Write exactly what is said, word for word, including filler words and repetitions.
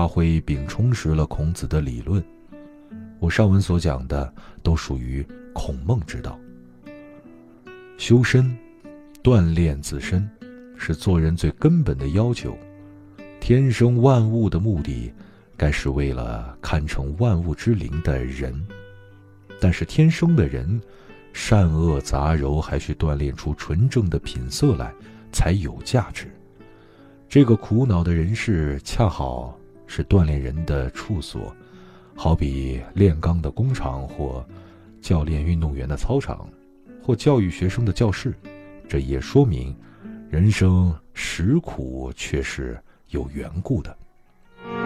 发挥并充实了孔子的理论。我上文所讲的都属于孔孟之道。修身，锻炼自身，是做人最根本的要求。天生万物的目的，该是为了看成万物之灵的人。但是天生的人，善恶杂糅，还需锻炼出纯正的品色来，才有价值。这个苦恼的人世，恰好是锻炼人的处所，好比炼钢的工厂，或教练运动员的操场，或教育学生的教室。这也说明，人生实苦却是有缘故的。